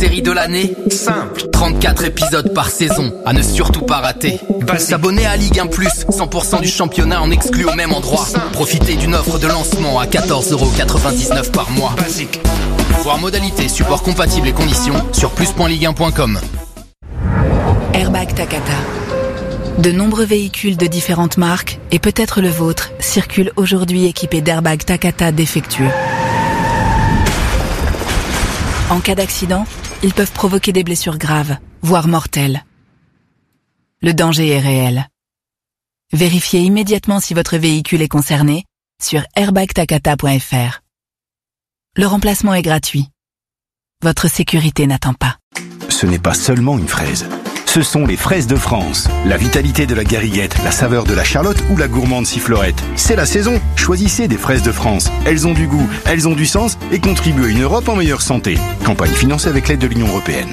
série de l'année? Simple. 34 épisodes par saison, à ne surtout pas rater. S'abonner à Ligue 1+, 100% du championnat en exclu au même endroit. Profitez d'une offre de lancement à 14,99€ par mois. Basique. Voir modalités, support compatible et conditions sur plus.ligue1.com. Airbag Takata. De nombreux véhicules de différentes marques, et peut-être le vôtre, circulent aujourd'hui équipés d'airbags Takata défectueux. En cas d'accident, ils peuvent provoquer des blessures graves, voire mortelles. Le danger est réel. Vérifiez immédiatement si votre véhicule est concerné sur airbagtakata.fr. Le remplacement est gratuit. Votre sécurité n'attend pas. Ce n'est pas seulement une fraise. Ce sont les fraises de France. La vitalité de la gariguette, la saveur de la charlotte ou la gourmande sifflorette. C'est la saison. Choisissez des fraises de France. Elles ont du goût, elles ont du sens et contribuent à une Europe en meilleure santé. Campagne financée avec l'aide de l'Union européenne.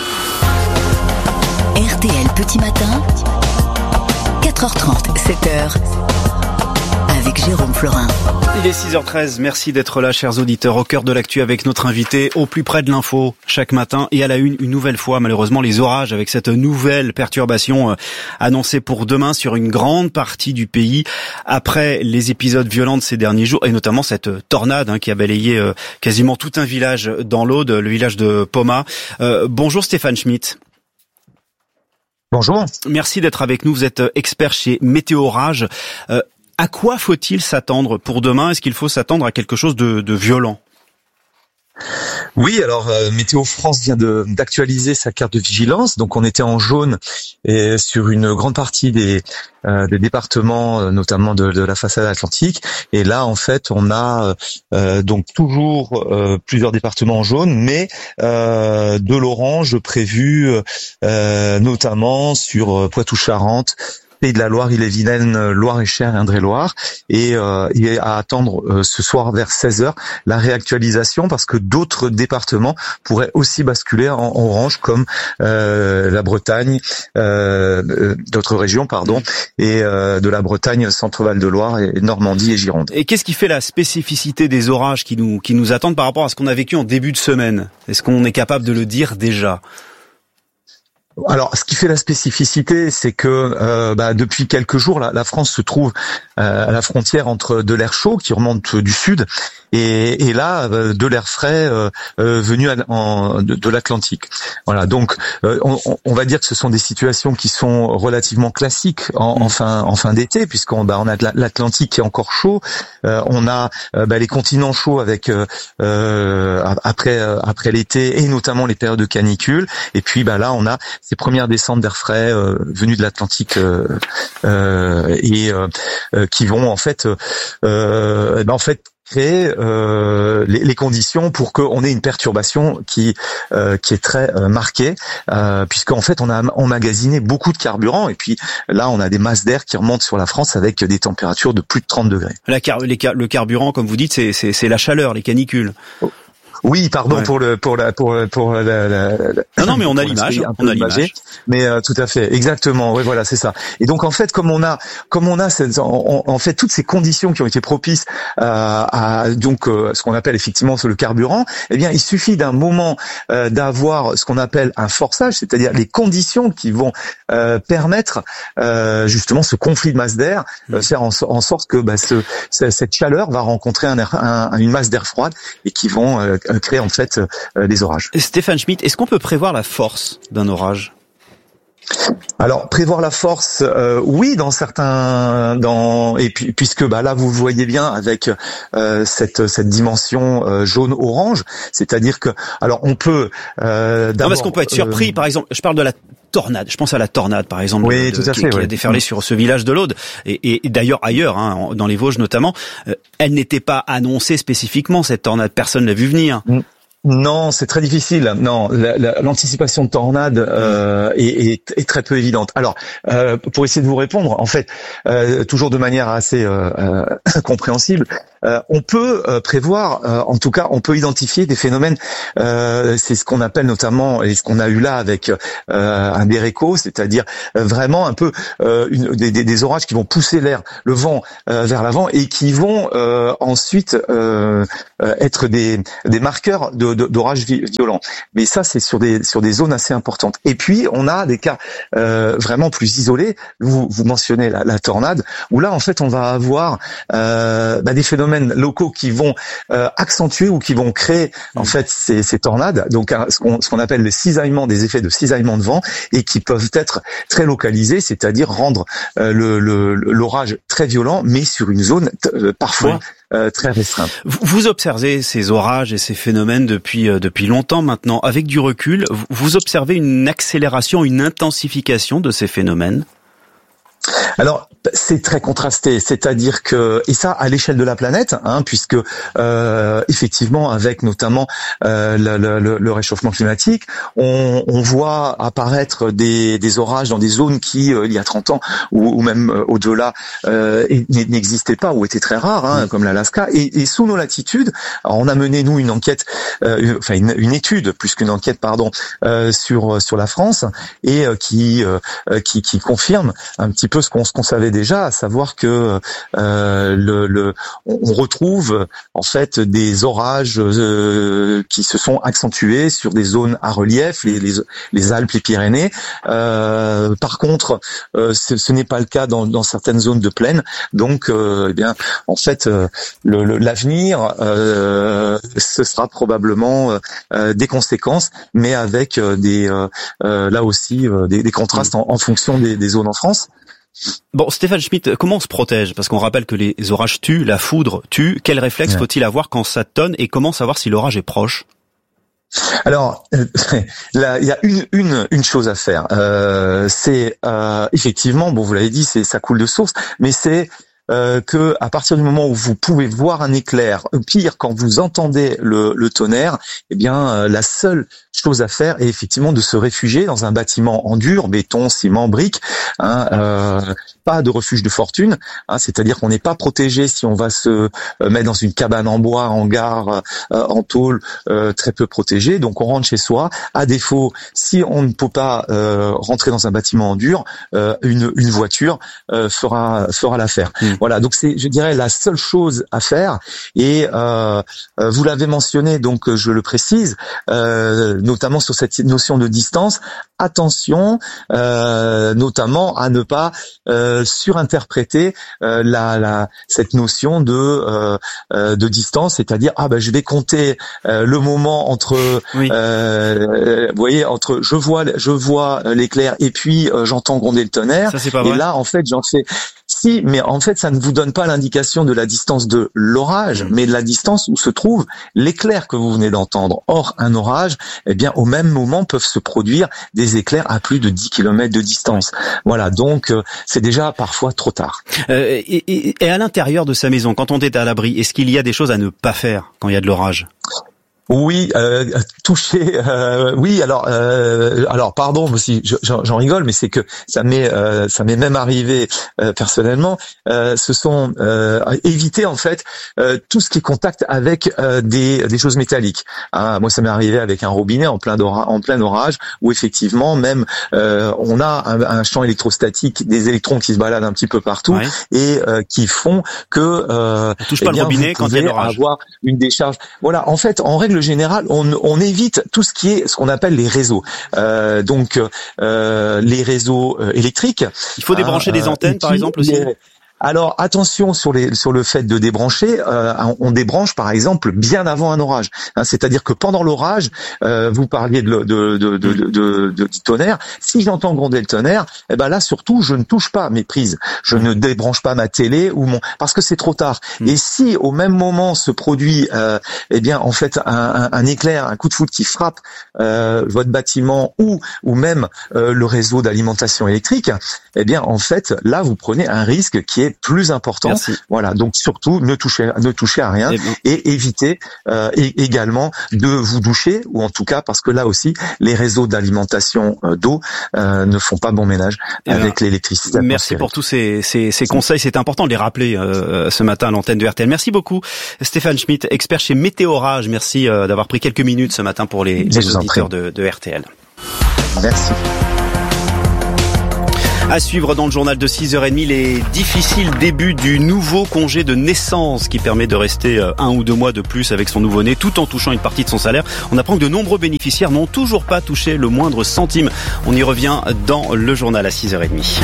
RTL Petit Matin, 4h30, 7h, avec Jérôme Florin. Il est 6h13, merci d'être là, chers auditeurs, au cœur de l'actu avec notre invité, au plus près de l'info, chaque matin, et à la une nouvelle fois, malheureusement, les orages avec cette nouvelle perturbation annoncée pour demain sur une grande partie du pays, après les épisodes violents de ces derniers jours, et notamment cette tornade qui a balayé quasiment tout un village dans l'Aude, le village de Poma. Bonjour Stéphane Schmitt. Bonjour. Merci d'être avec nous, vous êtes expert chez Météorage. À quoi faut-il s'attendre pour demain? Est-ce qu'il faut s'attendre à quelque chose de violent? Oui, alors Météo France vient d'actualiser sa carte de vigilance. Donc on était en jaune et sur une grande partie des départements, notamment de la façade atlantique. Et là, en fait, on a donc toujours plusieurs départements en jaune, mais de l'orange prévu notamment sur Poitou-Charentes, Pays de la Loire, Ille-et-Vilaine, Loire-et-Cher et Indre-et-Loire, et à attendre ce soir vers 16h la réactualisation parce que d'autres départements pourraient aussi basculer en orange comme la Bretagne, d'autres régions et de la Bretagne, Centre-Val de Loire et Normandie et Gironde. Et qu'est-ce qui fait la spécificité des orages qui nous attendent par rapport à ce qu'on a vécu en début de semaine? Est-ce qu'on est capable de le dire déjà? Alors, ce qui fait la spécificité, c'est que depuis quelques jours, la France se trouve à la frontière entre de l'air chaud qui remonte du sud et là de l'air frais venu de l'Atlantique. Voilà, donc on va dire que ce sont des situations qui sont relativement classiques en fin d'été, puisqu'on a de l'Atlantique qui est encore chaud, on a les continents chauds avec après l'été et notamment les périodes de canicule, et puis là on a ces premières descentes d'air frais venues de l'Atlantique et qui vont en fait créer les conditions pour qu'on ait une perturbation qui est très marquée, puisqu'en fait on a emmagasiné beaucoup de carburant et puis là on a des masses d'air qui remontent sur la France avec des températures de plus de 30 degrés. Le carburant, comme vous dites, c'est la chaleur, les canicules. Oui, pardon, ouais. pour la Non, mais on a l'image, mais tout à fait, exactement. Oui, voilà, c'est ça. Et donc en fait, comme on a en fait toutes ces conditions qui ont été propices à ce qu'on appelle effectivement le carburant, eh bien, il suffit d'un moment d'avoir ce qu'on appelle un forçage, c'est-à-dire les conditions qui vont permettre justement ce conflit de masse d'air, faire en sorte que cette chaleur va rencontrer une masse d'air froide et qui vont créer en fait des orages. Stéphane Schmitt, est-ce qu'on peut prévoir la force d'un orage? Alors prévoir la force, oui, puisque là vous voyez bien avec cette dimension jaune-orange, c'est-à-dire que on peut d'abord. Parce qu'on peut être surpris, par exemple, je parle de la tornade. Je pense à la tornade, par exemple, qui a déferlé sur ce village de l'Aude, et d'ailleurs ailleurs, dans les Vosges notamment. Elle n'était pas annoncée spécifiquement, cette tornade. Personne l'a vu venir. Non, c'est très difficile. Non, l'anticipation de tornade est très peu évidente. Alors, pour essayer de vous répondre, en fait, toujours de manière assez compréhensible, on peut prévoir, en tout cas, on peut identifier des phénomènes. C'est ce qu'on appelle notamment, et ce qu'on a eu là avec un béréco, c'est-à-dire vraiment un peu des orages qui vont pousser le vent vers l'avant et qui vont ensuite être des marqueurs de d'orages violents. Mais ça, c'est sur des zones assez importantes. Et puis, on a des cas vraiment plus isolés. Vous mentionnez la tornade, où là, en fait, on va avoir des phénomènes locaux qui vont accentuer ou qui vont créer en fait ces tornades. Donc, ce qu'on appelle le cisaillement, des effets de cisaillement de vent, et qui peuvent être très localisés, c'est-à-dire rendre l'orage très violent, mais sur une zone parfois très restreinte. Vous observez ces orages et ces phénomènes depuis longtemps maintenant. Avec du recul, vous observez une accélération, une intensification de ces phénomènes? Alors, c'est très contrasté, c'est-à-dire que, et ça à l'échelle de la planète, puisque effectivement avec notamment le réchauffement climatique, on voit apparaître des orages dans des zones qui il y a 30 ans ou même au-delà n'existaient pas ou étaient très rares, comme l'Alaska. Et sous nos latitudes, alors on a mené nous une enquête, une étude plus qu'une enquête, sur la France, et qui confirme un petit peu ce qu'on savait déjà, à savoir que on retrouve en fait des orages qui se sont accentués sur des zones à relief, les Alpes, les Pyrénées. Par contre, ce n'est pas le cas dans certaines zones de plaine. Donc, en fait, l'avenir, ce sera probablement des conséquences, mais avec là aussi des contrastes en fonction des zones en France. Bon, Stéphane Schmitt, comment on se protège? Parce qu'on rappelle que les orages tuent, la foudre tue. Quel réflexe faut-il avoir quand ça tonne, et comment savoir si l'orage est proche? Alors, là, il y a une chose à faire. C'est effectivement, bon, vous l'avez dit, ça coule de source, mais c'est que à partir du moment où vous pouvez voir un éclair, pire quand vous entendez le tonnerre, la seule chose à faire est effectivement de se réfugier dans un bâtiment en dur, béton, ciment, briques, pas de refuge de fortune, c'est-à-dire qu'on n'est pas protégé si on va se mettre dans une cabane en bois, en gare, en tôle, très peu protégé. Donc on rentre chez soi. À défaut, si on ne peut pas rentrer dans un bâtiment en dur, une voiture fera l'affaire. Voilà, donc c'est, je dirais, la seule chose à faire. Et vous l'avez mentionné, donc je le précise, notamment sur cette notion de distance. Attention, notamment à ne pas surinterpréter cette notion de distance, c'est-à-dire je vais compter le moment entre vous voyez, entre je vois l'éclair et puis j'entends gronder le tonnerre. Ça, c'est pas vrai. Et là en fait j'en fais si, mais en fait ça ne vous donne pas l'indication de la distance de l'orage, mais de la distance où se trouve l'éclair que vous venez d'entendre. Or un orage, au même moment peuvent se produire des éclairs à plus de 10 km de distance. Voilà, donc c'est déjà parfois trop tard. Et à l'intérieur de sa maison, quand on est à l'abri, est-ce qu'il y a des choses à ne pas faire quand il y a de l'orage? Oui, toucher. Oui, alors pardon, moi aussi j'en rigole, mais c'est que ça m'est même arrivé personnellement. Ce sont éviter en fait tout ce qui est contact avec des choses métalliques. Moi, ça m'est arrivé avec un robinet en plein orage, où effectivement même on a un champ électrostatique, des électrons qui se baladent un petit peu partout et qui font que on touche pas le robinet quand il y a l'orage. Avoir une décharge. Voilà, en fait, en règle générale, on évite tout ce qui est ce qu'on appelle les réseaux. Donc les réseaux électriques. Il faut débrancher des antennes, par exemple, aussi. Alors attention sur le fait de débrancher, on débranche par exemple bien avant un orage. C'est-à-dire que pendant l'orage, vous parliez du tonnerre. Si j'entends gronder le tonnerre, là surtout je ne touche pas mes prises. Je ne débranche pas ma télé parce que c'est trop tard. Et si au même moment se produit en fait un éclair, un coup de foudre qui frappe votre bâtiment ou même le réseau d'alimentation électrique, en fait là vous prenez un risque qui est plus important. Merci. Voilà, donc surtout ne touchez à rien et évitez également de vous doucher, ou en tout cas parce que là aussi les réseaux d'alimentation d'eau ne font pas bon ménage avec l'électricité. Merci pour tous ces conseils, c'est important de les rappeler ce matin à l'antenne de RTL. Merci beaucoup Stéphane Schmitt, expert chez Météorage. Merci d'avoir pris quelques minutes ce matin pour les auditeurs de RTL. Merci. À suivre dans le journal de 6h30, les difficiles débuts du nouveau congé de naissance qui permet de rester 1 ou 2 mois de plus avec son nouveau-né tout en touchant une partie de son salaire. On apprend que de nombreux bénéficiaires n'ont toujours pas touché le moindre centime. On y revient dans le journal à 6h30.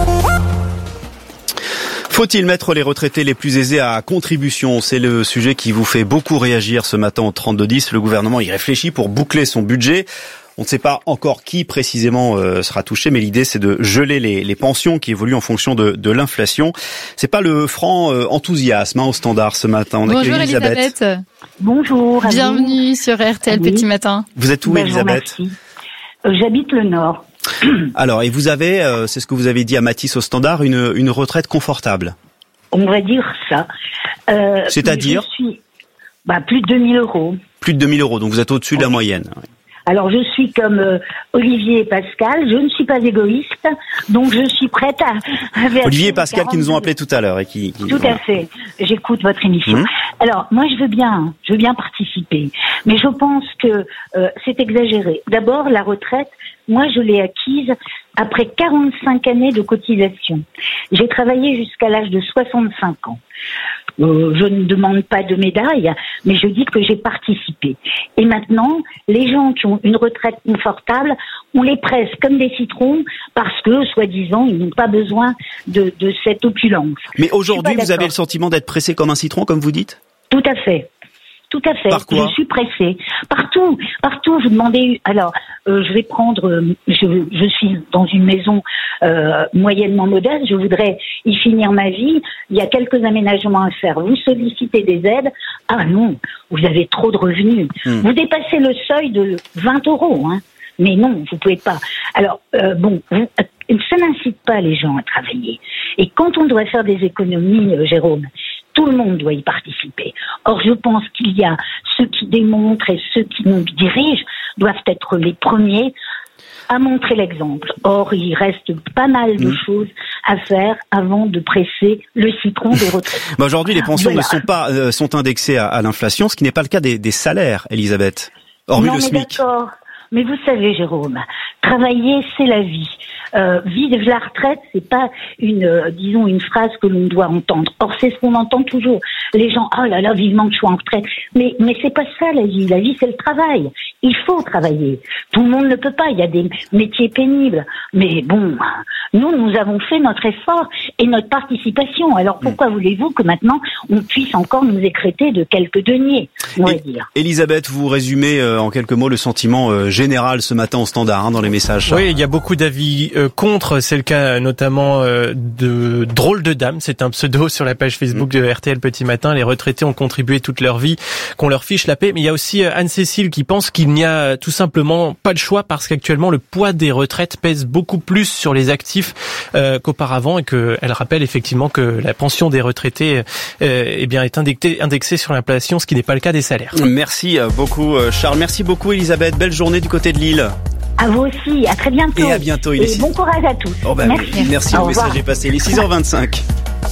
Faut-il mettre les retraités les plus aisés à contribution ? C'est le sujet qui vous fait beaucoup réagir ce matin au 3210. Le gouvernement y réfléchit pour boucler son budget. On ne sait pas encore qui précisément sera touché, mais l'idée c'est de geler les pensions qui évoluent en fonction de l'inflation. C'est pas le franc enthousiasme au standard ce matin. On Bonjour Elisabeth. Bonjour. Bienvenue sur RTL Petit Matin. Vous êtes où, Elisabeth ? J'habite le Nord. Alors, et vous avez, c'est ce que vous avez dit à Mathis au standard, une retraite confortable. On va dire ça. C'est-à-dire ? Je suis, plus de 2 000 euros. Plus de 2 000 euros, donc vous êtes au-dessus de la moyenne. Alors, je suis comme Olivier et Pascal, je ne suis pas égoïste, donc je suis prête à verser Olivier et Pascal qui nous ont appelés tout à l'heure. Tout à fait, j'écoute votre émission. Alors, moi je veux bien participer, mais je pense que c'est exagéré. D'abord, la retraite, moi je l'ai acquise après 45 années de cotisation. J'ai travaillé jusqu'à l'âge de 65 ans. Je ne demande pas de médaille, mais je dis que j'ai participé. Et maintenant, les gens qui ont une retraite confortable, on les presse comme des citrons parce que, soi-disant, ils n'ont pas besoin de cette opulence. Mais aujourd'hui, vous avez le sentiment d'être pressé comme un citron, comme vous dites ? Tout à fait. Tout à fait. Par quoi ? Je suis pressée. Partout. Vous demandez. Alors, je vais prendre. Je suis dans une maison moyennement modeste. Je voudrais y finir ma vie. Il y a quelques aménagements à faire. Vous sollicitez des aides. Ah non, vous avez trop de revenus. Vous dépassez le seuil de 20 euros. Mais non, vous pouvez pas. Alors, ça n'incite pas les gens à travailler. Et quand on doit faire des économies, Jérôme, tout le monde doit y participer. Or, je pense qu'il y a ceux qui démontrent et ceux qui nous dirigent doivent être les premiers à montrer l'exemple. Or, il reste pas mal de choses à faire avant de presser le citron des retraites. Aujourd'hui, les pensions sont indexées à l'inflation, ce qui n'est pas le cas des salaires, Elisabeth. Hormis le SMIC. D'accord. Mais vous savez, Jérôme, travailler, c'est la vie. Vivre la retraite, c'est pas une phrase que l'on doit entendre. Or, c'est ce qu'on entend toujours. Les gens, oh là là, vivement que je sois en retraite. Mais c'est pas ça, la vie. La vie, c'est le travail. Il faut travailler. Tout le monde ne peut pas. Il y a des métiers pénibles. Mais bon, nous avons fait notre effort et notre participation. Alors, pourquoi voulez-vous que maintenant, on puisse encore nous écrêter de quelques deniers, on va dire. Elisabeth, vous résumez en quelques mots le sentiment général ce matin au standard, dans les messages. Oui, il y a beaucoup d'avis contre. C'est le cas notamment de Drôle de Dame. C'est un pseudo sur la page Facebook de RTL Petit Matin. Les retraités ont contribué toute leur vie, qu'on leur fiche la paix. Mais il y a aussi Anne-Cécile qui pense qu'il n'y a tout simplement pas le choix parce qu'actuellement le poids des retraites pèse beaucoup plus sur les actifs qu'auparavant et qu'elle rappelle effectivement que la pension des retraités est indexée sur l'inflation, ce qui n'est pas le cas des salaires. Merci beaucoup Charles. Merci beaucoup Elisabeth. Belle journée du côté de Lille. À vous aussi, à très bientôt. Et à bientôt. Et bon courage à tous. Merci, le message est passé. Il est 6h25.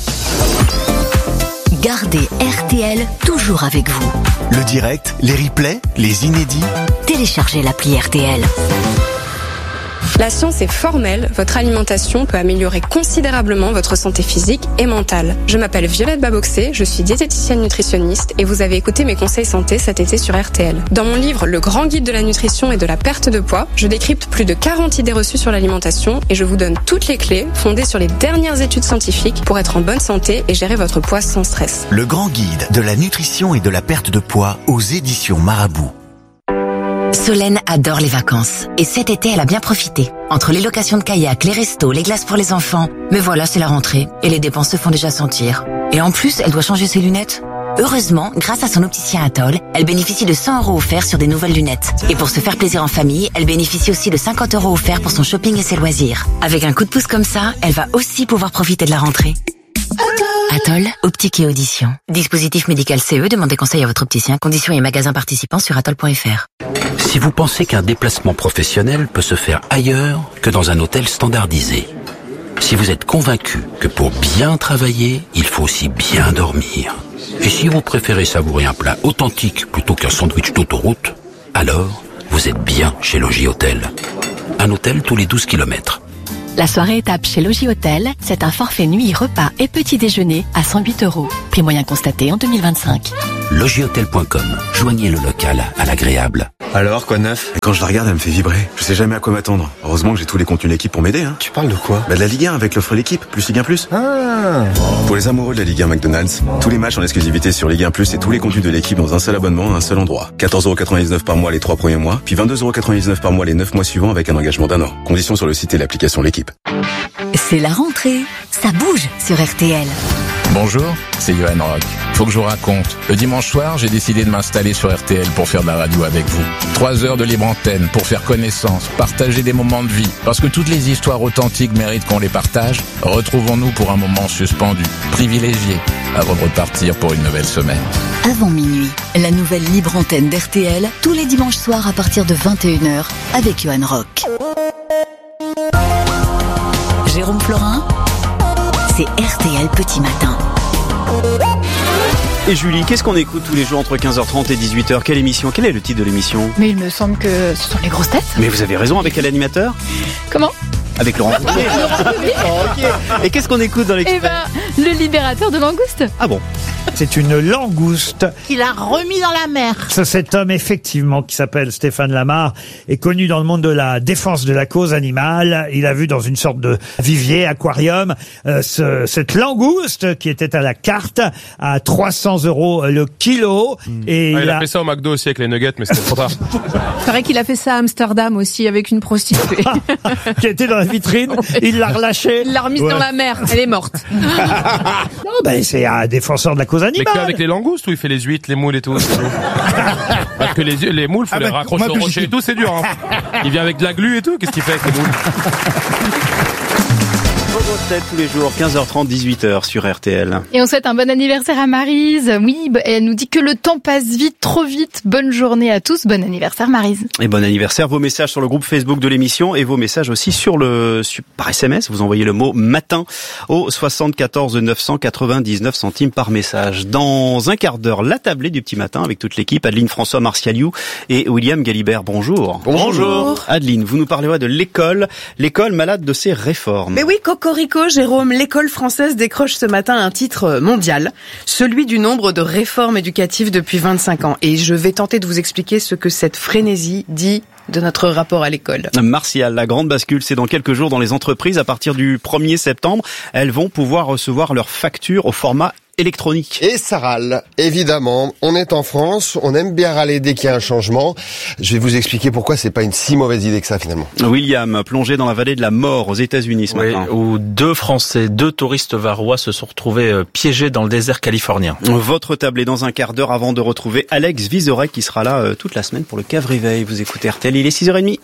Gardez RTL toujours avec vous. Le direct, les replays, les inédits. Téléchargez l'appli RTL. La science est formelle, votre alimentation peut améliorer considérablement votre santé physique et mentale. Je m'appelle Violette Baboxé, je suis diététicienne nutritionniste et vous avez écouté mes conseils santé cet été sur RTL. Dans mon livre Le grand guide de la nutrition et de la perte de poids, je décrypte plus de 40 idées reçues sur l'alimentation et je vous donne toutes les clés fondées sur les dernières études scientifiques pour être en bonne santé et gérer votre poids sans stress. Le grand guide de la nutrition et de la perte de poids aux éditions Marabout. Solène adore les vacances. Et cet été, elle a bien profité. Entre les locations de kayak, les restos, les glaces pour les enfants. Mais voilà, c'est la rentrée. Et les dépenses se font déjà sentir. Et en plus, elle doit changer ses lunettes. Heureusement, grâce à son opticien Atoll, elle bénéficie de 100 € offerts sur des nouvelles lunettes. Et pour se faire plaisir en famille, elle bénéficie aussi de 50 € offerts pour son shopping et ses loisirs. Avec un coup de pouce comme ça, elle va aussi pouvoir profiter de la rentrée. Atoll, optique et audition. Dispositif médical CE, demandez conseil à votre opticien. Conditions et magasins participants sur atoll.fr. Si vous pensez qu'un déplacement professionnel peut se faire ailleurs que dans un hôtel standardisé, si vous êtes convaincu que pour bien travailler, il faut aussi bien dormir, et si vous préférez savourer un plat authentique plutôt qu'un sandwich d'autoroute, alors vous êtes bien chez Logis Hôtel. Un hôtel tous les 12 km. La soirée étape chez Logis Hôtel, c'est un forfait nuit, repas et petit déjeuner à 108 €. Prix moyen constaté en 2025. Logihôtel.com. Joignez le local à l'agréable. Alors, quoi de neuf? Quand je la regarde, elle me fait vibrer. Je sais jamais à quoi m'attendre. Heureusement que j'ai tous les contenus de l'équipe pour m'aider. Tu parles de quoi? De la Ligue 1 avec l'offre l'équipe, plus Ligue 1 Plus. Ah. Pour les amoureux de la Ligue 1 McDonald's, tous les matchs en exclusivité sur Ligue 1 Plus et tous les contenus de l'équipe dans un seul abonnement à un seul endroit. 14,99 € par mois les 3 premiers mois, puis 22,99 € par mois les 9 mois suivants avec un engagement d'1 an. Conditions sur le site et l'application L'équipe. C'est la rentrée. Ça bouge sur RTL. Bonjour, c'est Johan Rock. Faut que je vous raconte. Le dimanche soir, j'ai décidé de m'installer sur RTL pour faire de la radio avec vous. 3 heures de libre antenne pour faire connaissance, partager des moments de vie. Parce que toutes les histoires authentiques méritent qu'on les partage. Retrouvons-nous pour un moment suspendu, privilégié, avant de repartir pour une nouvelle semaine. Avant minuit, la nouvelle libre antenne d'RTL, tous les dimanches soirs à partir de 21h, avec Johan Rock. Jérôme Florin, c'est RTL Petit Matin. Et Julie, qu'est-ce qu'on écoute tous les jours entre 15h30 et 18h? Quelle émission? Quel est le titre de l'émission? Mais il me semble que ce sont les grosses têtes. Mais vous avez raison, avec quel animateur? Comment? Avec Laurent Ruquier. Okay. Et qu'est-ce qu'on écoute dans l'équipe? Eh ben, le libérateur de langoustes. Ah bon? C'est une langouste qu'il a remis dans la mer. Cet homme, effectivement, qui s'appelle Stéphane Lamar, est connu dans le monde de la défense de la cause animale. Il a vu dans une sorte de vivier, aquarium, cette langouste qui était à la carte à 300 € le kilo. Et il a fait ça au McDo aussi avec les nuggets, mais c'était trop tard. C'est vrai qu'il a fait ça à Amsterdam aussi avec une prostituée. Qui était dans la vitrine, il l'a relâchée. Il l'a remise dans la mer, elle est morte. Non, ben c'est un défenseur de la cause animale. Mais qu'avec les langoustes où il fait les huîtres, les moules et tout. Parce que les moules, faut les raccrocher au rocher et tout, c'est dur. Hein. Il vient avec de la glu et tout, qu'est-ce qu'il fait avec les moules? Tous les jours, 15h30, 18h sur RTL. Et on souhaite un bon anniversaire à Maryse. Oui, elle nous dit que le temps passe vite, trop vite. Bonne journée à tous. Bon anniversaire Maryse. Et bon anniversaire. Vos messages sur le groupe Facebook de l'émission et vos messages aussi par SMS. Vous envoyez le mot matin au 74 999 centimes par message. Dans un quart d'heure, la tablée du petit matin avec toute l'équipe. Adeline François Martialiou et William Galibert. Bonjour. Bonjour. Adeline, vous nous parlerez de l'école malade de ses réformes. Mais oui, Cocorico, Jérôme, l'école française décroche ce matin un titre mondial, celui du nombre de réformes éducatives depuis 25 ans. Et je vais tenter de vous expliquer ce que cette frénésie dit de notre rapport à l'école. Martial, la grande bascule, c'est dans quelques jours dans les entreprises. À partir du 1er septembre, elles vont pouvoir recevoir leurs factures au format électronique. Et ça râle, évidemment. On est en France, on aime bien râler dès qu'il y a un changement. Je vais vous expliquer pourquoi c'est pas une si mauvaise idée que ça finalement. William, plongé dans la vallée de la mort aux États-Unis ce matin. Où 2 touristes varois se sont retrouvés piégés dans le désert californien. Votre tablée dans un quart d'heure avant de retrouver Alex Vizorek qui sera là toute la semaine pour le Cave Réveil. Vous écoutez RTL, il est 6h30.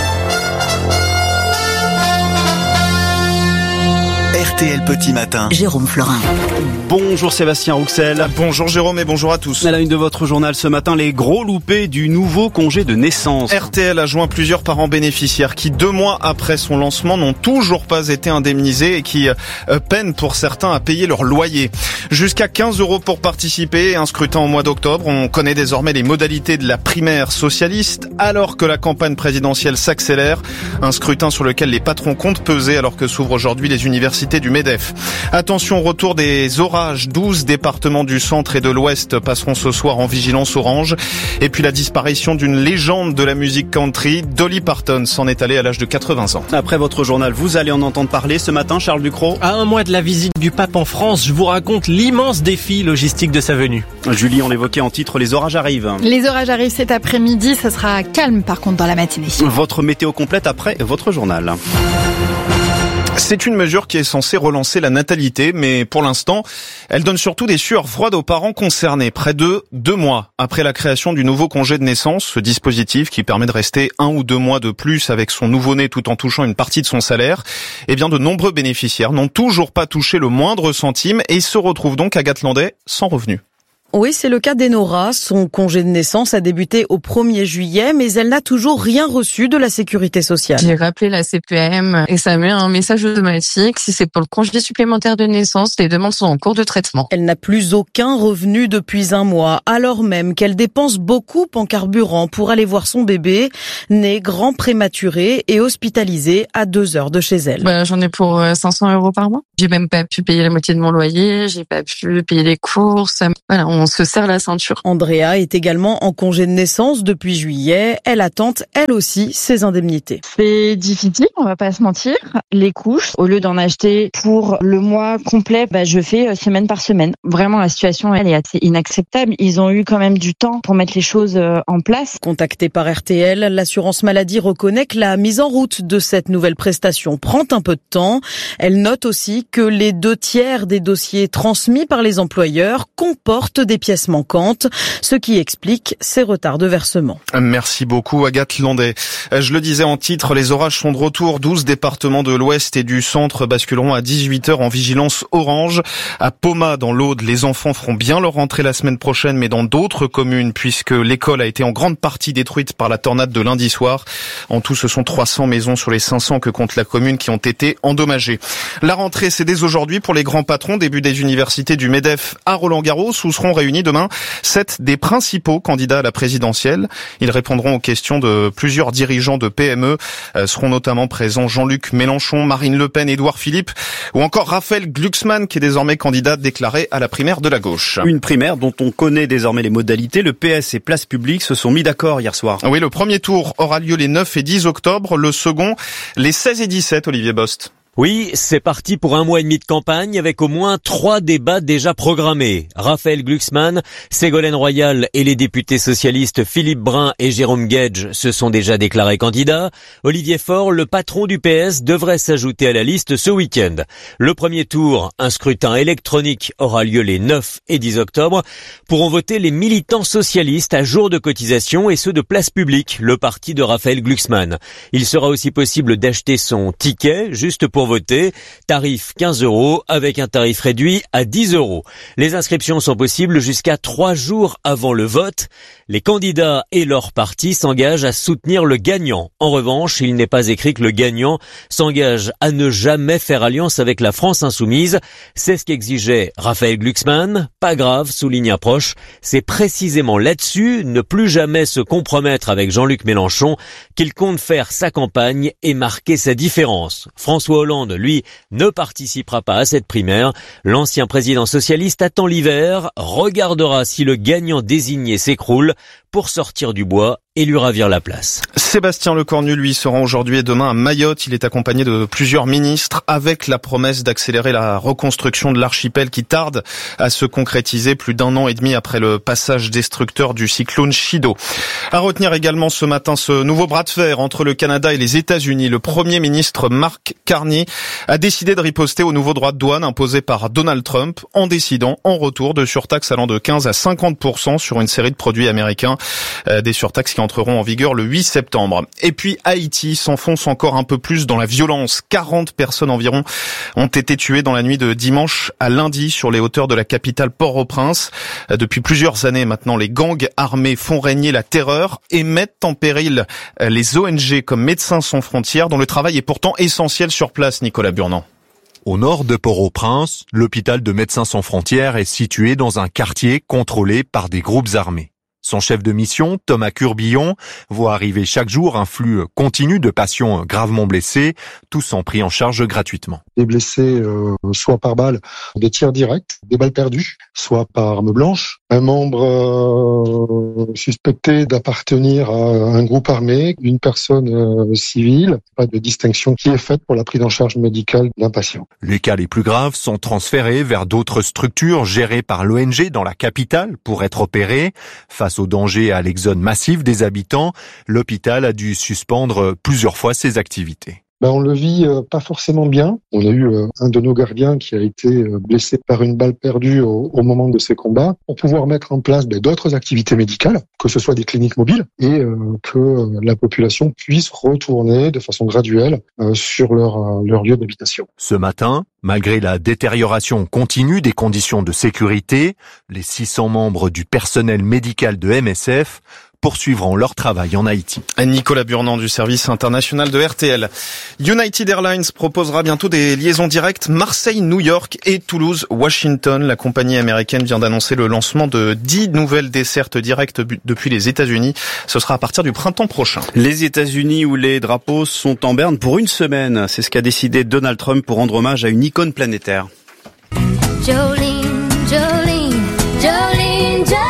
RTL Petit Matin. Jérôme Florin. Bonjour Sébastien Rouxel. Bonjour Jérôme et bonjour à tous. À la une de votre journal ce matin, les gros loupés du nouveau congé de naissance. RTL a joint plusieurs parents bénéficiaires qui 2 mois après son lancement n'ont toujours pas été indemnisés et qui peinent pour certains à payer leur loyer. Jusqu'à 15 € pour participer à un scrutin au mois d'octobre. On connaît désormais les modalités de la primaire socialiste alors que la campagne présidentielle s'accélère. Un scrutin sur lequel les patrons comptent peser alors que s'ouvrent aujourd'hui les universités du MEDEF. Attention, retour des orages. 12 départements du centre et de l'ouest passeront ce soir en vigilance orange. Et puis la disparition d'une légende de la musique country, Dolly Parton, s'en est allée à l'âge de 80 ans. Après votre journal, vous allez en entendre parler ce matin, Charles Ducrot. À 1 mois de la visite du pape en France, je vous raconte l'immense défi logistique de sa venue. Julie, on l'évoquait en titre, les orages arrivent. Les orages arrivent cet après-midi, ça sera calme par contre dans la matinée. Votre météo complète après votre journal. C'est une mesure qui est censée relancer la natalité, mais pour l'instant, elle donne surtout des sueurs froides aux parents concernés. Près de 2 mois après la création du nouveau congé de naissance, ce dispositif qui permet de rester 1 ou 2 mois de plus avec son nouveau-né tout en touchant une partie de son salaire, eh bien de nombreux bénéficiaires n'ont toujours pas touché le moindre centime et se retrouvent donc à Gatlandais sans revenu. Oui, c'est le cas d'Enora. Son congé de naissance a débuté au 1er juillet, mais elle n'a toujours rien reçu de la sécurité sociale. J'ai rappelé la CPM et ça met un message automatique. Si c'est pour le congé supplémentaire de naissance, les demandes sont en cours de traitement. Elle n'a plus aucun revenu depuis un mois, alors même qu'elle dépense beaucoup en carburant pour aller voir son bébé, né grand prématuré et hospitalisé à 2 heures de chez elle. J'en ai pour 500 € par mois. J'ai même pas pu payer la moitié de mon loyer, j'ai pas pu payer les courses. Voilà, on se serre la ceinture. Andrea est également en congé de naissance depuis juillet. Elle attend, elle aussi, ses indemnités. C'est difficile, on va pas se mentir. Les couches, au lieu d'en acheter pour le mois complet, je fais semaine par semaine. Vraiment, la situation, elle est assez inacceptable. Ils ont eu quand même du temps pour mettre les choses en place. Contactée par RTL, l'assurance maladie reconnaît que la mise en route de cette nouvelle prestation prend un peu de temps. Elle note aussi que les 2/3 des dossiers transmis par les employeurs comportent des pièces manquantes, ce qui explique ces retards de versement. Merci beaucoup Agathe Landais. Je le disais en titre, les orages sont de retour. 12 départements de l'Ouest et du Centre basculeront à 18h en vigilance orange. À Poma, dans l'Aude, les enfants feront bien leur rentrée la semaine prochaine, mais dans d'autres communes, puisque l'école a été en grande partie détruite par la tornade de lundi soir. En tout, ce sont 300 maisons sur les 500 que compte la commune qui ont été endommagées. La rentrée, c'est dès aujourd'hui pour les grands patrons. Début des universités du MEDEF à Roland-Garros, où seront réunis demain 7 des principaux candidats à la présidentielle. Ils répondront aux questions de plusieurs dirigeants de PME. Seront notamment présents Jean-Luc Mélenchon, Marine Le Pen, Édouard Philippe ou encore Raphaël Glucksmann, qui est désormais candidat déclaré à la primaire de la gauche. Une primaire dont on connaît désormais les modalités. Le PS et Place Publique se sont mis d'accord hier soir. Oui, le premier tour aura lieu les 9 et 10 octobre. Le second, les 16 et 17, Olivier Bost. Oui, c'est parti pour 1 mois et demi de campagne avec au moins 3 débats déjà programmés. Raphaël Glucksmann, Ségolène Royal et les députés socialistes Philippe Brun et Jérôme Guedj se sont déjà déclarés candidats. Olivier Faure, le patron du PS, devrait s'ajouter à la liste ce week-end. Le premier tour, un scrutin électronique, aura lieu les 9 et 10 octobre. Pourront voter les militants socialistes à jour de cotisation et ceux de Place Publique, le parti de Raphaël Glucksmann. Il sera aussi possible d'acheter son ticket juste pour voter, tarif 15 € avec un tarif réduit à 10 €. Les inscriptions sont possibles jusqu'à 3 jours avant le vote. Les candidats et leurs partis s'engagent à soutenir le gagnant. En revanche, il n'est pas écrit que le gagnant s'engage à ne jamais faire alliance avec la France insoumise. C'est ce qu'exigeait Raphaël Glucksmann. Pas grave, souligne un proche. C'est précisément là-dessus, ne plus jamais se compromettre avec Jean-Luc Mélenchon, qu'il compte faire sa campagne et marquer sa différence. François Hollande, lui, ne participera pas à cette primaire. L'ancien président socialiste attend l'hiver, regardera si le gagnant désigné s'écroule pour sortir du bois et lui ravir la place. Sébastien Lecornu, lui, se rend aujourd'hui et demain à Mayotte. Il est accompagné de plusieurs ministres avec la promesse d'accélérer la reconstruction de l'archipel qui tarde à se concrétiser plus d'1 an et demi après le passage destructeur du cyclone Chido. À retenir également ce matin ce nouveau bras de fer entre le Canada et les États-Unis. Le Premier ministre Mark Carney a décidé de riposter aux nouveaux droits de douane imposés par Donald Trump en décidant en retour de surtaxes allant de 15 à 50% sur une série de produits américains. Des surtaxes qui entreront en vigueur le 8 septembre. Et puis Haïti s'enfonce encore un peu plus dans la violence. 40 personnes environ ont été tuées dans la nuit de dimanche à lundi sur les hauteurs de la capitale Port-au-Prince. Depuis plusieurs années maintenant, les gangs armés font régner la terreur et mettent en péril les ONG comme Médecins sans frontières, dont le travail est pourtant essentiel sur place, Nicolas Burnand. Au nord de Port-au-Prince, l'hôpital de Médecins sans frontières est situé dans un quartier contrôlé par des groupes armés. Son chef de mission, Thomas Curbillon, voit arriver chaque jour un flux continu de patients gravement blessés, tous sont pris en charge gratuitement. Des blessés soit par balle, des tirs directs, des balles perdues, soit par arme blanche. Un membre suspecté d'appartenir à un groupe armé, une personne civile, pas de distinction qui est faite pour la prise en charge médicale d'un patient. Les cas les plus graves sont transférés vers d'autres structures gérées par l'ONG dans la capitale pour être opérés. Face au danger et à l'exode massif des habitants, l'hôpital a dû suspendre plusieurs fois ses activités. On le vit pas forcément bien. On a eu un de nos gardiens qui a été blessé par une balle perdue au moment de ces combats, pour pouvoir mettre en place d'autres activités médicales, que ce soit des cliniques mobiles, et que la population puisse retourner de façon graduelle sur leur lieu d'habitation. Ce matin, Malgré la détérioration continue des conditions de sécurité, les 600 membres du personnel médical de MSF poursuivront leur travail en Haïti. Nicolas Burnand du service international de RTL. United Airlines proposera bientôt des liaisons directes Marseille-New York et Toulouse-Washington. La compagnie américaine vient d'annoncer le lancement de 10 nouvelles dessertes directes depuis les États-Unis. Ce sera à partir du printemps prochain. Les États-Unis où les drapeaux sont en berne pour une semaine. C'est ce qu'a décidé Donald Trump pour rendre hommage à une icône planétaire. Jolene, Jolene, Jolene, Jolene.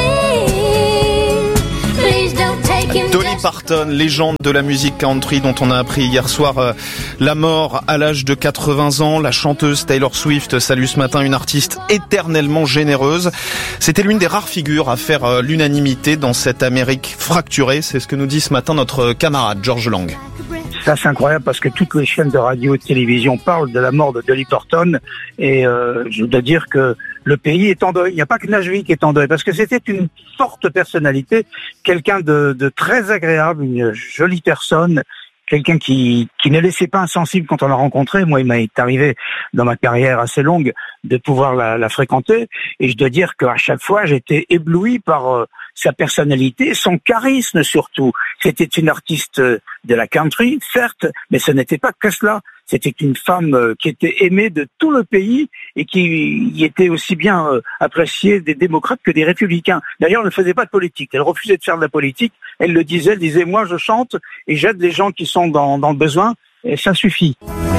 Dolly Parton, légende de la musique country dont on a appris hier soir la mort à l'âge de 80 ans. La chanteuse Taylor Swift salue ce matin une artiste éternellement généreuse. C'était l'une des rares figures à faire l'unanimité dans cette Amérique fracturée. C'est ce que nous dit ce matin notre camarade George Lang. Ça, c'est incroyable parce que toutes les chaînes de radio et de télévision parlent de la mort de Dolly Parton et je dois dire que le pays est en deuil. Il n'y a pas que Nashville qui est en deuil parce que c'était une forte personnalité, quelqu'un de très agréable, une jolie personne, quelqu'un qui ne laissait pas insensible quand on l'a rencontré. Moi, il m'est arrivé dans ma carrière assez longue de pouvoir la fréquenter et je dois dire qu'à chaque fois, j'étais ébloui par sa personnalité, son charisme surtout. C'était une artiste de la country, certes, mais ce n'était pas que cela. C'était une femme qui était aimée de tout le pays et qui y était aussi bien appréciée des démocrates que des républicains. D'ailleurs, elle ne faisait pas de politique. Elle refusait de faire de la politique. Elle le disait, elle disait, moi je chante et j'aide les gens qui sont dans le besoin et ça suffit.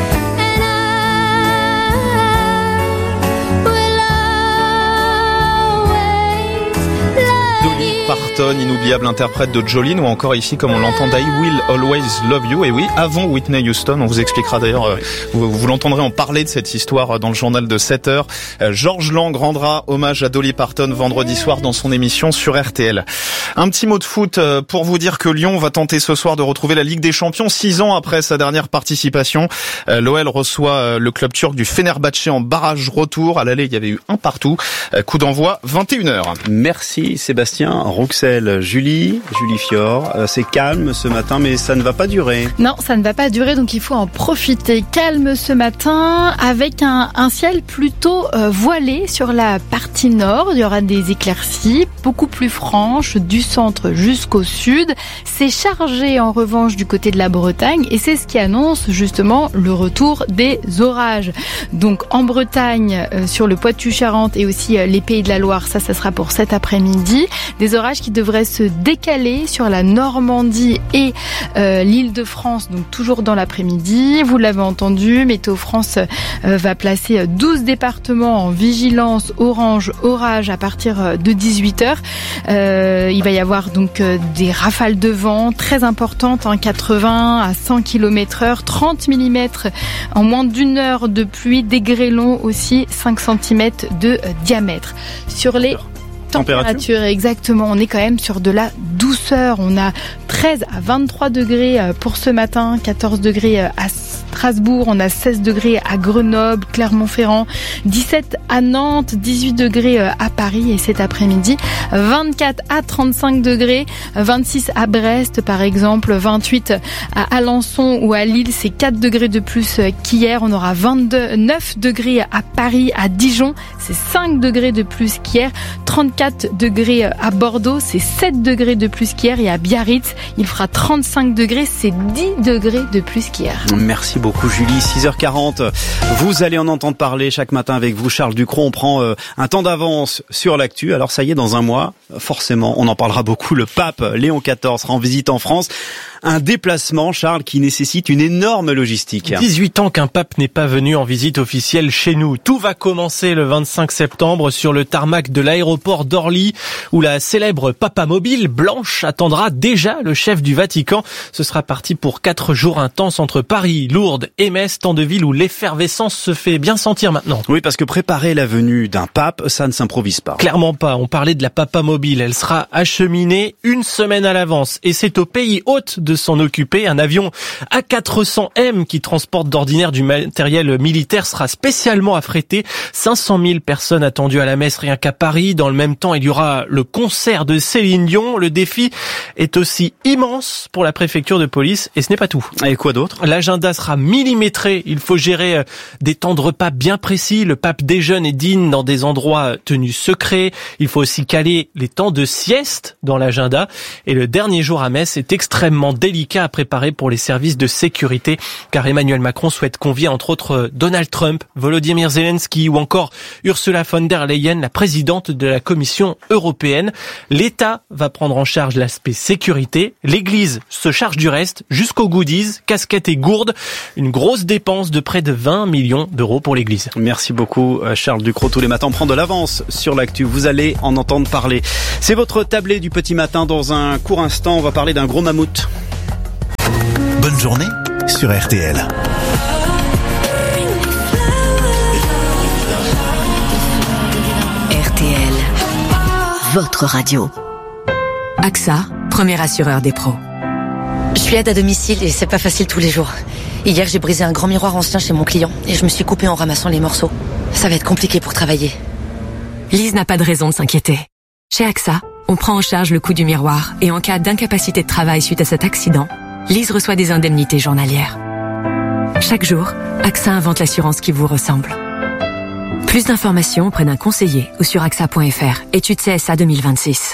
Parton, inoubliable interprète de Jolene, ou encore ici, comme on l'entend, I Will Always Love You. Et oui, avant Whitney Houston, on vous expliquera d'ailleurs, vous l'entendrez en parler de cette histoire dans le journal de 7h. George Lang rendra hommage à Dolly Parton vendredi soir dans son émission sur RTL. Un petit mot de foot pour vous dire que Lyon va tenter ce soir de retrouver la Ligue des Champions 6 ans après sa dernière participation. L'OL reçoit le club turc du Fenerbahçe en barrage retour. À l'aller, il y avait eu un partout. Coup d'envoi 21h. Merci Sébastien. Rouxel, Julie Fior, c'est calme ce matin, mais ça ne va pas durer. Non, ça ne va pas durer, donc il faut en profiter. Calme ce matin, avec un ciel plutôt voilé sur la partie nord. Il y aura des éclaircies, beaucoup plus franches, du centre jusqu'au sud. C'est chargé en revanche du côté de la Bretagne, et c'est ce qui annonce justement le retour des orages. Donc en Bretagne, sur le Poitou-Charentes et aussi les Pays de la Loire, ça sera pour cet après-midi. Des orages qui devraient se décaler sur la Normandie et l'Île-de-France, donc toujours dans l'après-midi. Vous l'avez entendu, Météo France va placer 12 départements en vigilance orange orage à partir de 18h. Il va y avoir donc des rafales de vent très importantes, 80 à 100 km/h, 30 mm en moins d'une heure de pluie, des grêlons aussi, 5 cm de diamètre. Sur les température, exactement. On est quand même sur de la douceur. On a 13 à 23 degrés pour ce matin, 14 degrés à Strasbourg, on a 16 degrés à Grenoble, Clermont-Ferrand, 17 à Nantes, 18 degrés à Paris et cet après-midi, 24 à 35 degrés, 26 à Brest par exemple, 28 à Alençon ou à Lille, c'est 4 degrés de plus qu'hier. On aura 29 degrés à Paris, à Dijon, c'est 5 degrés de plus qu'hier, 34 degrés à Bordeaux, c'est 7 degrés de plus qu'hier et à Biarritz, il fera 35 degrés, c'est 10 degrés de plus qu'hier. Merci beaucoup Julie, 6h40. Vous allez en entendre parler chaque matin avec vous, Charles Ducrot. On prend un temps d'avance sur l'actu. Alors ça y est, dans un mois, forcément, on en parlera beaucoup. Le pape Léon XIV sera en visite en France. Un déplacement, Charles, qui nécessite une énorme logistique. 18 ans qu'un pape n'est pas venu en visite officielle chez nous. Tout va commencer le 25 septembre sur le tarmac de l'aéroport d'Orly, où la célèbre papamobile blanche attendra déjà le chef du Vatican. Ce sera parti pour 4 jours intenses entre Paris, Lourdes et Metz, tant de villes où l'effervescence se fait bien sentir maintenant. Oui, parce que préparer la venue d'un pape, ça ne s'improvise pas. Clairement pas. On parlait de la papamobile. Elle sera acheminée une semaine à l'avance. Et c'est au pays hôte de s'en occuper. Un avion A400M qui transporte d'ordinaire du matériel militaire sera spécialement affrété. 500 000 personnes attendues à la messe rien qu'à Paris. Dans le même temps, il y aura le concert de Céline Dion. Le défi est aussi immense pour la préfecture de police et ce n'est pas tout. Et quoi d'autre? L'agenda sera millimétré. Il faut gérer des temps de repas bien précis. Le pape déjeune et dîne dans des endroits tenus secrets. Il faut aussi caler les temps de sieste dans l'agenda. Et le dernier jour à messe est extrêmement délicat à préparer pour les services de sécurité, car Emmanuel Macron souhaite convier entre autres Donald Trump, Volodymyr Zelensky ou encore Ursula von der Leyen, la présidente de la Commission européenne. L'État va prendre en charge l'aspect sécurité. L'Église se charge du reste, jusqu'aux goodies, casquettes et gourdes. Une grosse dépense de près de 20 millions d'euros pour l'Église. Merci beaucoup Charles Ducrot. Tous les matins, on prend de l'avance sur l'actu. Vous allez en entendre parler. C'est votre tablé du petit matin. Dans un court instant, on va parler d'un gros mammouth. Bonne journée sur RTL. RTL, votre radio. AXA, premier assureur des pros. Je suis aide à domicile et c'est pas facile tous les jours. Hier, j'ai brisé un grand miroir ancien chez mon client et je me suis coupée en ramassant les morceaux. Ça va être compliqué pour travailler. Lise n'a pas de raison de s'inquiéter. Chez AXA, on prend en charge le coût du miroir et en cas d'incapacité de travail suite à cet accident, Lise reçoit des indemnités journalières. Chaque jour, AXA invente l'assurance qui vous ressemble. Plus d'informations auprès d'un conseiller ou sur AXA.fr. Étude CSA 2026.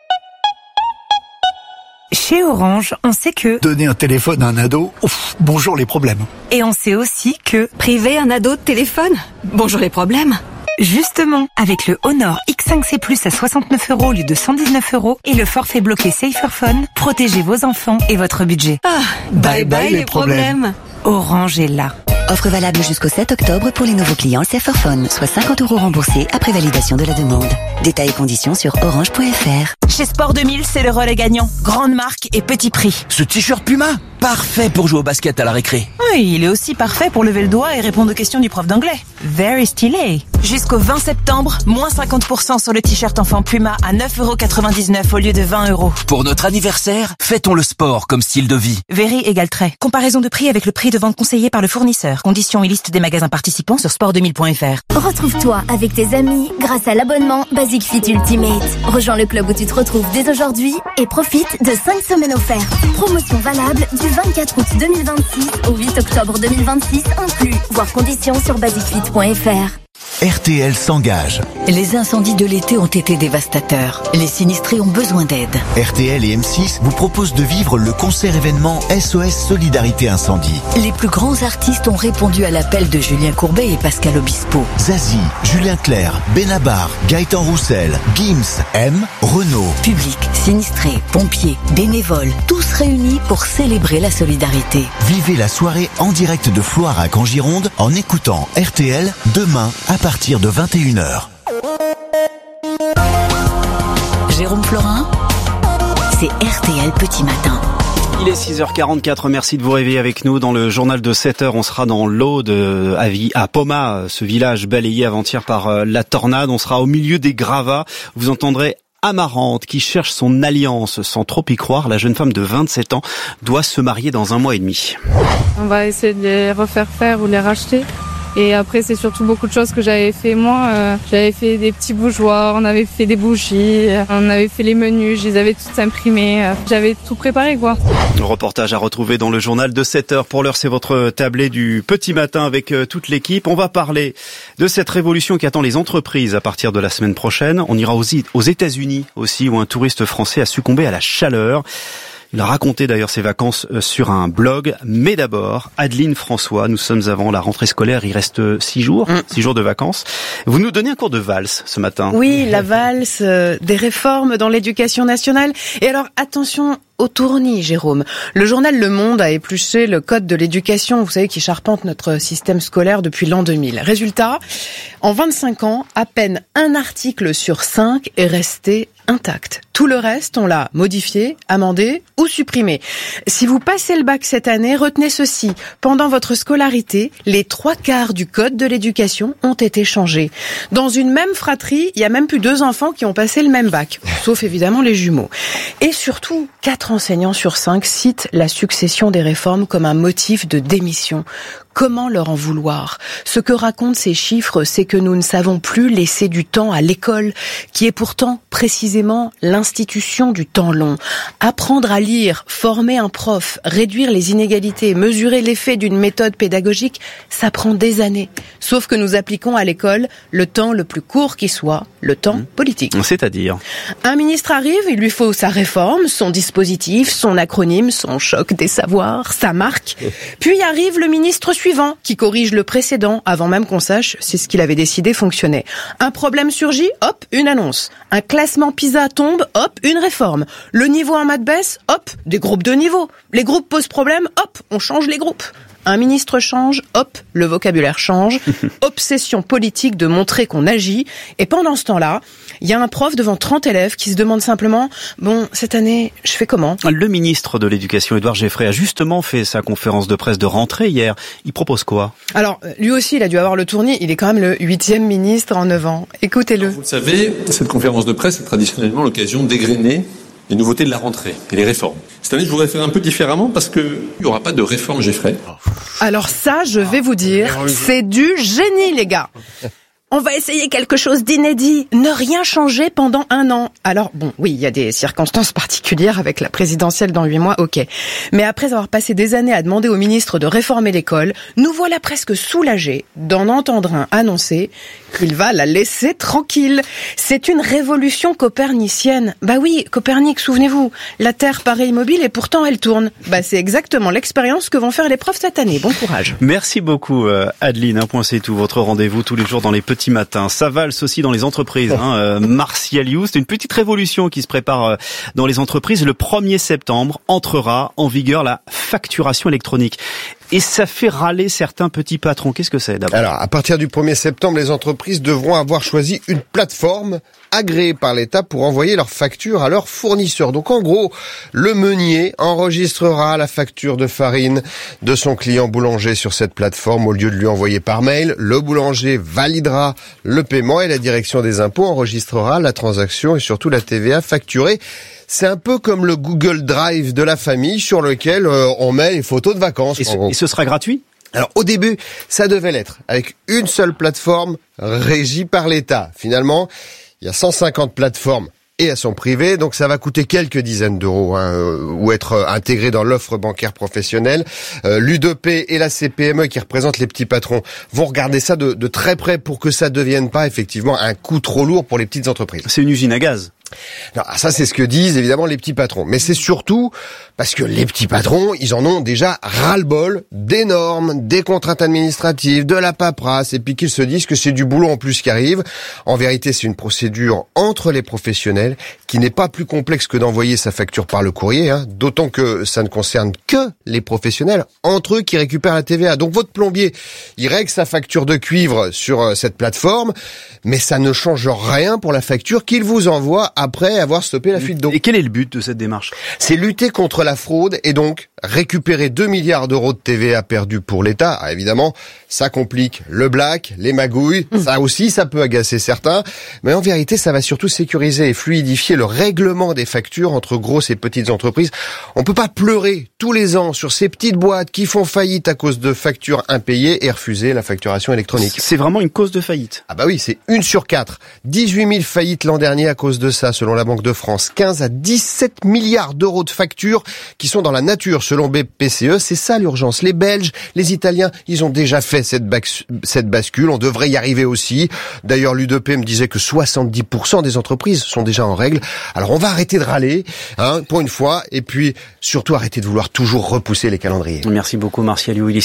Chez Orange, on sait que donner un téléphone à un ado, bonjour les problèmes. Et on sait aussi que priver un ado de téléphone, bonjour les problèmes. Justement, avec le Honor X5C Plus à 69 € au lieu de 119 € et le forfait bloqué Saferphone, protégez vos enfants et votre budget. Bye bye les problèmes. Orange est là. Offre valable jusqu'au 7 octobre pour les nouveaux clients Saferphone, soit 50 € remboursés après validation de la demande. Détails et conditions sur orange.fr. Chez Sport 2000, c'est le relais gagnant. Grande marque et petit prix. Ce t-shirt Puma, parfait pour jouer au basket à la récré. Oui, il est aussi parfait pour lever le doigt et répondre aux questions du prof d'anglais. Very stylé. Jusqu'au 20 septembre, moins 50% sur le t-shirt enfant Puma à 9,99 € au lieu de 20 €. Pour notre anniversaire, fêtons le sport comme style de vie. Very égale trait. Comparaison de prix avec le prix de vente conseillé par le fournisseur. Conditions et liste des magasins participants sur sport2000.fr. Retrouve-toi avec tes amis grâce à l'abonnement Basic Fit Ultimate. Rejoins le club où tu te retrouves dès aujourd'hui et profite de 5 semaines offertes. Promotion valable du 24 août 2026 au 8 octobre 2026 inclus. Voir conditions sur basicfit.fr. RTL s'engage. Les incendies de l'été ont été dévastateurs. Les sinistrés ont besoin d'aide. RTL et M6 vous proposent de vivre le concert événement SOS Solidarité Incendie. Les plus grands artistes ont répondu à l'appel de Julien Courbet et Pascal Obispo. Zazie, Julien Clerc, Benabar, Gaëtan Roussel, Gims, M, Renaud. Public, sinistrés, pompiers, bénévoles, tous réunis pour célébrer la solidarité. Vivez la soirée en direct de Floirac en Gironde en écoutant RTL demain à partir de 21h. Jérôme Florin, c'est RTL Petit Matin. Il est 6h44, merci de vous réveiller avec nous. Dans le journal de 7h, on sera dans l'Aude, à Poma, ce village balayé avant-hier par la tornade. On sera au milieu des gravats. Vous entendrez Amarante qui cherche son alliance sans trop y croire. La jeune femme de 27 ans doit se marier dans 1 mois et demi. On va essayer de les refaire faire ou les racheter. Et après, c'est surtout beaucoup de choses que j'avais fait moi. J'avais fait des petits bougeoirs, on avait fait des bougies, on avait fait les menus, je les avais toutes imprimées. J'avais tout préparé, quoi. Le reportage à retrouver dans le journal de 7h. Pour l'heure, c'est votre tablé du petit matin avec toute l'équipe. On va parler de cette révolution qui attend les entreprises à partir de la semaine prochaine. On ira aux États-Unis aussi, où un touriste français a succombé à la chaleur. Il a raconté d'ailleurs ses vacances sur un blog. Mais d'abord, Adeline François, nous sommes avant la rentrée scolaire, il reste 6 jours, 6 jours de vacances. Vous nous donnez un cours de valse ce matin. Oui, la valse, des réformes dans l'éducation nationale. Et alors, attention au tournis, Jérôme. Le journal Le Monde a épluché le code de l'éducation, vous savez, qui charpente notre système scolaire depuis l'an 2000. Résultat, en 25 ans, à peine un article sur 5 est resté intact. Tout le reste, on l'a modifié, amendé ou supprimé. Si vous passez le bac cette année, retenez ceci. Pendant votre scolarité, les 3/4 du code de l'éducation ont été changés. Dans une même fratrie, il y a même plus 2 enfants qui ont passé le même bac. Sauf évidemment les jumeaux. Et surtout, 4 4 enseignants sur 5 citent la succession des réformes comme un motif de démission. Comment leur en vouloir ? Ce que racontent ces chiffres, c'est que nous ne savons plus laisser du temps à l'école, qui est pourtant précisément l'institution du temps long. Apprendre à lire, former un prof, réduire les inégalités, mesurer l'effet d'une méthode pédagogique, ça prend des années. Sauf que nous appliquons à l'école le temps le plus court qui soit, le temps politique. C'est-à-dire ? Un ministre arrive, il lui faut sa réforme, son dispositif, son acronyme, son choc des savoirs, sa marque. Puis arrive le ministre suivant, qui corrige le précédent, avant même qu'on sache si ce qu'il avait décidé fonctionnait. Un problème surgit, hop, une annonce. Un classement PISA tombe, hop, une réforme. Le niveau en maths baisse, hop, des groupes de niveau. Les groupes posent problème, hop, on change les groupes. Un ministre change, hop, le vocabulaire change. Obsession politique de montrer qu'on agit. Et pendant ce temps-là, il y a un prof devant 30 élèves qui se demande simplement « Bon, cette année, je fais comment ?» Le ministre de l'Éducation, Édouard Geffray, a justement fait sa conférence de presse de rentrée hier. Il propose quoi ? Alors, lui aussi, il a dû avoir le tournis. Il est quand même le 8e ministre en 9 ans. Écoutez-le. Vous le savez, cette conférence de presse est traditionnellement l'occasion d'égrener les nouveautés de la rentrée et les réformes. Cette année, je voudrais faire un peu différemment parce qu'il n'y aura pas de réforme Geffray. Alors ça, je vais vous dire, c'est du génie, les gars. On va essayer quelque chose d'inédit, ne rien changer pendant 1 an. Alors bon, oui, il y a des circonstances particulières avec la présidentielle dans 8 mois, ok. Mais après avoir passé des années à demander au ministre de réformer l'école, nous voilà presque soulagés d'en entendre un annoncer qu'il va la laisser tranquille. C'est une révolution copernicienne. Bah oui, Copernic, souvenez-vous, la Terre paraît immobile et pourtant elle tourne. Bah c'est exactement l'expérience que vont faire les profs cette année. Bon courage. Merci beaucoup Adeline, un point c'est tout, votre rendez-vous tous les jours dans les petits matins. Ça valse aussi dans les entreprises. Martial You, c'est une petite révolution qui se prépare dans les entreprises. Le 1er septembre entrera en vigueur la facturation électronique. Et ça fait râler certains petits patrons. Qu'est-ce que c'est d'abord ? Alors, à partir du 1er septembre, les entreprises devront avoir choisi une plateforme agréée par l'État pour envoyer leurs factures à leurs fournisseurs. Donc, en gros, le meunier enregistrera la facture de farine de son client boulanger sur cette plateforme au lieu de lui envoyer par mail. Le boulanger validera le paiement et la direction des impôts enregistrera la transaction et surtout la TVA facturée. C'est un peu comme le Google Drive de la famille sur lequel on met les photos de vacances. Et ce sera gratuit ? Alors au début, ça devait l'être, avec une seule plateforme régie par l'État. Finalement, il y a 150 plateformes et elles sont privées, donc ça va coûter quelques dizaines d'euros ou être intégré dans l'offre bancaire professionnelle. L'UDP et la CPME qui représentent les petits patrons vont regarder ça de très près pour que ça devienne pas effectivement un coût trop lourd pour les petites entreprises. C'est une usine à gaz. Non, ça c'est ce que disent évidemment les petits patrons. Mais c'est surtout parce que les petits patrons, ils en ont déjà ras-le-bol des normes, des contraintes administratives, de la paperasse, et puis qu'ils se disent que c'est du boulot en plus qui arrive. En vérité, c'est une procédure entre les professionnels qui n'est pas plus complexe que d'envoyer sa facture par le courrier, d'autant que ça ne concerne que les professionnels, entre eux qui récupèrent la TVA. Donc votre plombier, il règle sa facture de cuivre sur cette plateforme, mais ça ne change rien pour la facture qu'il vous envoie après avoir stoppé la fuite d'eau. Et quel est le but de cette démarche ? C'est lutter contre la fraude et donc récupérer 2 milliards d'euros de TVA perdus pour l'État. Alors évidemment, ça complique le black, les magouilles, ça aussi, ça peut agacer certains. Mais en vérité, ça va surtout sécuriser et fluidifier le règlement des factures entre grosses et petites entreprises. On peut pas pleurer tous les ans sur ces petites boîtes qui font faillite à cause de factures impayées et refuser la facturation électronique. C'est vraiment une cause de faillite. Ah bah oui, c'est 1 sur 4. 18 000 faillites l'an dernier à cause de ça, selon la Banque de France. 15 à 17 milliards d'euros de factures qui sont dans la nature, selon BPCE. C'est ça l'urgence. Les Belges, les Italiens, ils ont déjà fait cette bascule. On devrait y arriver aussi. D'ailleurs, l'UDP me disait que 70% des entreprises sont déjà en règle. Alors on va arrêter de râler, pour une fois, et puis surtout arrêter de vouloir toujours repousser les calendriers. Merci beaucoup Martial You. Il est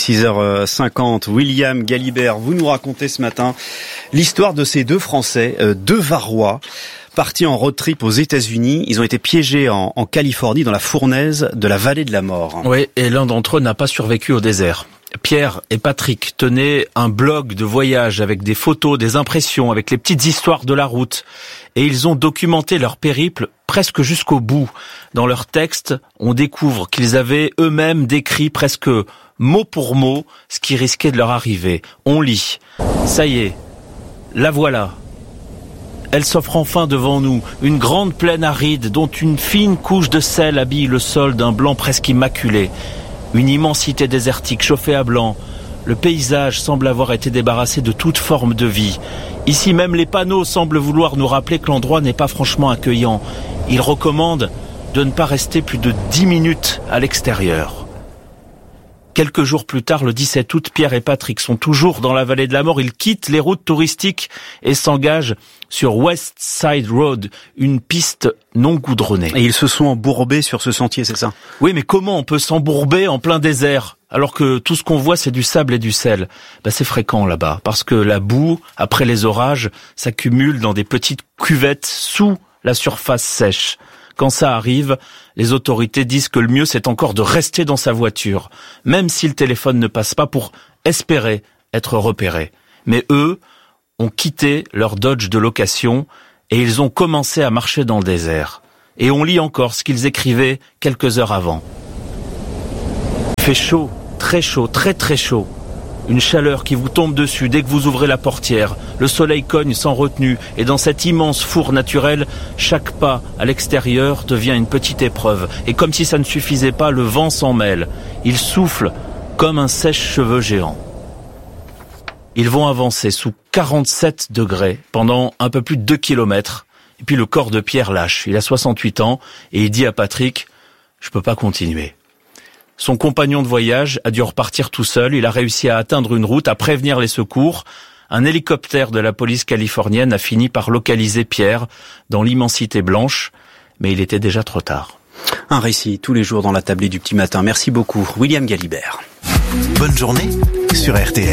6h50. William Galibert, vous nous racontez ce matin l'histoire de ces deux Français, deux Varois, partis en road trip aux États-Unis. Ils ont été piégés en Californie, dans la fournaise de la vallée de la mort. Oui, et l'un d'entre eux n'a pas survécu au désert. Pierre et Patrick tenaient un blog de voyage avec des photos, des impressions, avec les petites histoires de la route. Et ils ont documenté leur périple presque jusqu'au bout. Dans leur texte, on découvre qu'ils avaient eux-mêmes décrit presque mot pour mot ce qui risquait de leur arriver. On lit. Ça y est, la voilà. Elle s'offre enfin devant nous, une grande plaine aride dont une fine couche de sel habille le sol d'un blanc presque immaculé. Une immensité désertique chauffée à blanc. Le paysage semble avoir été débarrassé de toute forme de vie. Ici même les panneaux semblent vouloir nous rappeler que l'endroit n'est pas franchement accueillant. Ils recommandent de ne pas rester plus de 10 minutes à l'extérieur. Quelques jours plus tard, le 17 août, Pierre et Patrick sont toujours dans la vallée de la mort. Ils quittent les routes touristiques et s'engagent sur West Side Road, une piste non goudronnée. Et ils se sont embourbés sur ce sentier, c'est ça? Oui, mais comment on peut s'embourber en plein désert alors que tout ce qu'on voit c'est du sable et du sel? C'est fréquent là-bas parce que la boue, après les orages, s'accumule dans des petites cuvettes sous la surface sèche. Quand ça arrive, les autorités disent que le mieux c'est encore de rester dans sa voiture, même si le téléphone ne passe pas, pour espérer être repéré. Mais eux ont quitté leur Dodge de location et ils ont commencé à marcher dans le désert. Et on lit encore ce qu'ils écrivaient quelques heures avant. Il fait chaud, très chaud. Une chaleur qui vous tombe dessus dès que vous ouvrez la portière. Le soleil cogne sans retenue et dans cet immense four naturel, chaque pas à l'extérieur devient une petite épreuve. Et comme si ça ne suffisait pas, le vent s'en mêle. Il souffle comme un sèche-cheveux géant. Ils vont avancer sous 47 degrés pendant un peu plus de 2 kilomètres. Et puis le corps de Pierre lâche. Il a 68 ans et il dit à Patrick « Je peux pas continuer ». Son compagnon de voyage a dû repartir tout seul. Il a réussi à atteindre une route, à prévenir les secours. Un hélicoptère de la police californienne a fini par localiser Pierre dans l'immensité blanche, mais il était déjà trop tard. Un récit tous les jours dans la tablée du petit matin. Merci beaucoup, William Galibert. Bonne journée sur RTL.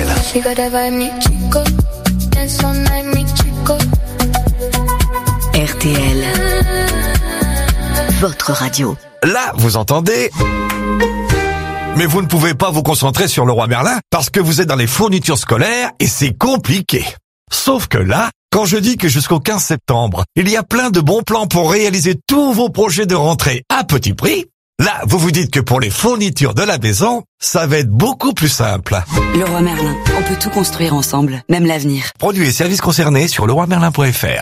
RTL, votre radio. Là, vous entendez ? Mais vous ne pouvez pas vous concentrer sur Leroy Merlin parce que vous êtes dans les fournitures scolaires et c'est compliqué. Sauf que là, quand je dis que jusqu'au 15 septembre, il y a plein de bons plans pour réaliser tous vos projets de rentrée à petit prix, là, vous vous dites que pour les fournitures de la maison, ça va être beaucoup plus simple. Leroy Merlin, on peut tout construire ensemble, même l'avenir. Produits et services concernés sur leroymerlin.fr.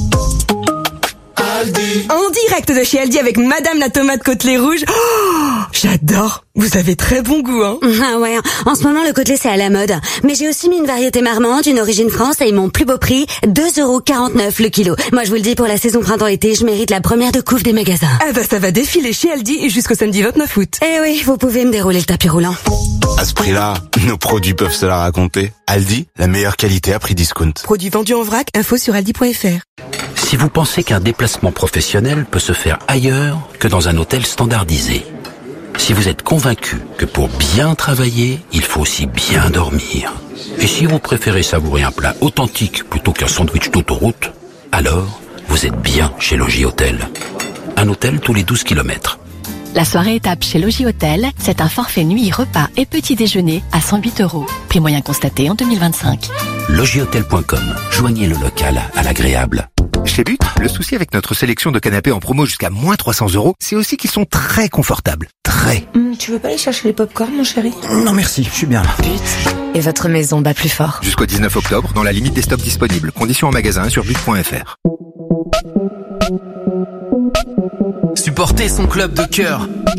En direct de chez Aldi avec Madame la tomate côtelée rouge. Oh, j'adore. Vous avez très bon goût, hein. Ah ouais, en ce moment le côtelé c'est à la mode. Mais j'ai aussi mis une variété marmande, une origine France et mon plus beau prix, 2,49€ le kilo. Moi je vous le dis, pour la saison printemps-été, je mérite la première de couve des magasins. Ah bah ça va défiler chez Aldi jusqu'au samedi 29 août. Eh oui, vous pouvez me dérouler le tapis roulant. À ce prix-là, nos produits peuvent se la raconter. Aldi, la meilleure qualité à prix discount. Produits vendus en vrac, info sur aldi.fr. Si vous pensez qu'un déplacement professionnel peut se faire ailleurs que dans un hôtel standardisé, si vous êtes convaincu que pour bien travailler, il faut aussi bien dormir, et si vous préférez savourer un plat authentique plutôt qu'un sandwich d'autoroute, alors vous êtes bien chez Logis Hôtel. Un hôtel tous les 12 km. La soirée étape chez Logis Hôtel, c'est un forfait nuit, repas et petit déjeuner à 108€. Prix moyen constaté en 2025. Logishôtel.com. Joignez le local à l'agréable. Chez But, le souci avec notre sélection de canapés en promo jusqu'à moins 300€, c'est aussi qu'ils sont très confortables. Très. Tu veux pas aller chercher les pop-corn, mon chéri? Non merci, je suis bien là. But. Et votre maison bat plus fort. Jusqu'au 19 octobre, dans la limite des stocks disponibles. Conditions en magasin sur but.fr. Supporter son club de cœur,